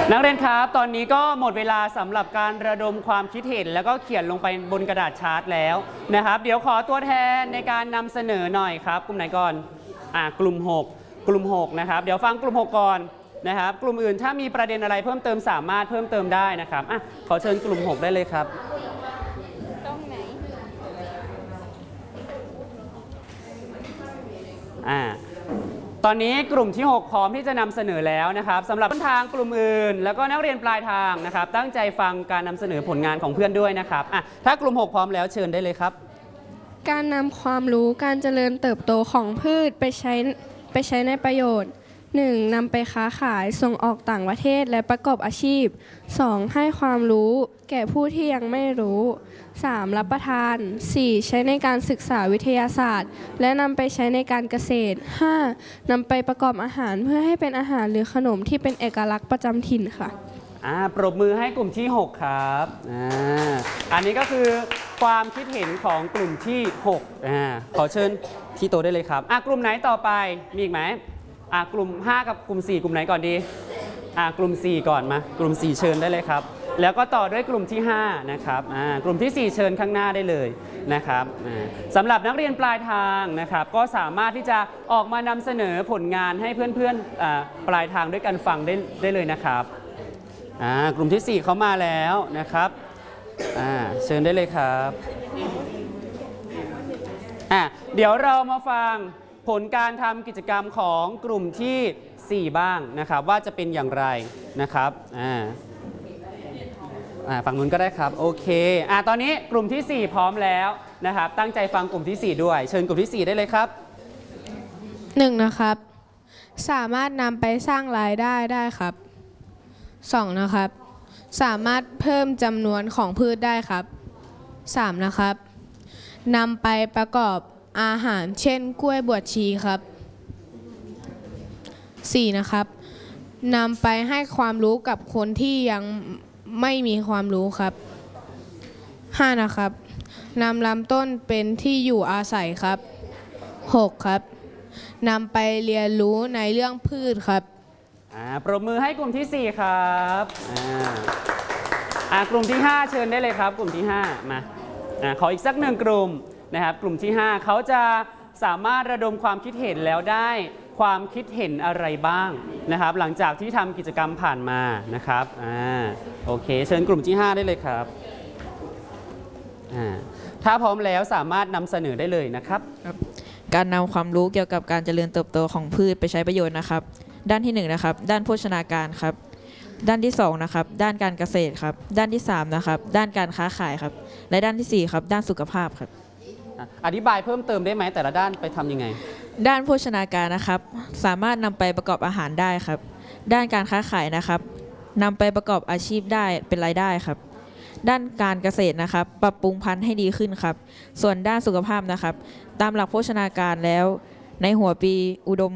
นักเรียนครับตอนนี้ก็หมดเวลาสำหรับการระดมความคิดเห็นแล้วก็เขียนลงไปบนกระดาษชาร์ตแล้วนะครับเดี๋ยวขอตัวแทนในการนำเสนอหน่อยครับกลุ่มไหนก่อนกลุ่ม6นะครับเดี๋ยวฟังกลุ่ม6ก่อนนะครับกลุ่มอื่นถ้ามีประเด็นอะไรเพิ่มเติมสามารถเพิ่มเติมได้นะครับขอเชิญกลุ่ม6ได้เลยครับตรงไหนตอนนี้กลุ่มที่6พร้อมที่จะนำเสนอแล้วนะครับสำหรับต้นทางกลุ่มอื่นแล้วก็นักเรียนปลายทางนะครับตั้งใจฟังการนำเสนอผลงานของเพื่อนด้วยนะครับถ้ากลุ่ม6พร้อมแล้วเชิญได้เลยครับการนำความรู้การเจริญเติบโตของพืชไปใช้ในประโยชน์ 1. นำไปค้าขายส่งออกต่างประเทศและประกอบอาชีพ 2. ให้ความรู้แก่ผู้ที่ยังไม่รู้ 3. รับประทาน 4. ใช้ในการศึกษาวิทยาศาสตร์และนำไปใช้ในการเกษตร 5. นำไปประกอบอาหารเพื่อให้เป็นอาหารหรือขนมที่เป็นเอกลักษณ์ประจำถิ่นค่ะปรบมือให้กลุ่มที่6ครับอันนี้ก็คือความคิดเห็นของกลุ่มที่6ขอเชิญที่โต๊ะได้เลยครับกลุ่มไหนต่อไปมีอีกไหมกลุ่ม5กับกลุ่ม4กลุ่มไหนก่อนดีกลุ่ม4ก่อนมากลุ่ม4เชิญได้เลยครับแล้วก็ต่อด้วยกลุ่มที่5นะครับกลุ่มที่4เชิญข้างหน้าได้เลยนะครับสำหรับนักเรียนปลายทางนะครับก็สามารถที่จะออกมานำเสนอผลงานให้เพื่อนๆปลายทางด้วยกันฟังได้เลยนะครับกลุ่มที่4เขามาแล้วนะครับเชิญได้เลยครับเดี๋ยวเรามาฟังผลการทำกิจกรรมของกลุ่มที่4บ้างนะครับว่าจะเป็นอย่างไรนะครับฝั่งนู้นก็ได้ครับโอเคตอนนี้กลุ่มที่4พร้อมแล้วนะครับตั้งใจฟังกลุ่มที่4ด้วยเชิญกลุ่มที่4ได้เลยครับ 1นะครับสามารถนำไปสร้างรายได้ได้ครับ2นะครับสามารถเพิ่มจำนวนของพืชได้ครับ3นะครับนำไปประกอบอาหารเช่นกล้วยบวชชีครับ4นะครับนำไปให้ความรู้กับคนที่ยังไม่มีความรู้ครับ5นะครับนำลำต้นเป็นที่อยู่อาศัยครับ6ครับนำไปเรียนรู้ในเรื่องพืชครับปรบมือให้กลุ่มที่4ครับกลุ่มที่5เชิญได้เลยครับกลุ่มที่5มาขออีกสัก1กลุ่มนะครับกลุ่มที่5เขาจะสามารถระดมความคิดเห็นแล้วได้ความคิดเห็นอะไรบ้างนะครับหลังจากที่ทำกิจกรรมผ่านมานะครับโอเคเชิญกลุ่มที่5ได้เลยครับถ้าพร้อมแล้วสามารถนำเสนอได้เลยนะครับการนำความรู้เกี่ยวกับการเจริญเติบโตของพืชไปใช้ประโยชน์นะครับด้านที่1นะครับด้านโภชนาการครับด้านที่2นะครับด้านการเกษตรครับด้านที่3นะครับด้านการค้าขายครับและด้านที่4ครับด้านสุขภาพครับอธิบายเพิ่มเติมได้ไหมแต่ละด้านไปทำยังไงด้านโภชนาการนะครับสามารถนำไปประกอบอาหารได้ครับด้านการค้าขายนะครับนำไปประกอบอาชีพได้เป็นรายได้ครับด้านการเกษตรนะครับปรับปรุงพันธุ์ให้ดีขึ้นครับส่วนด้านสุขภาพนะครับตามหลักโภชนาการแล้วในหัวปีอุดม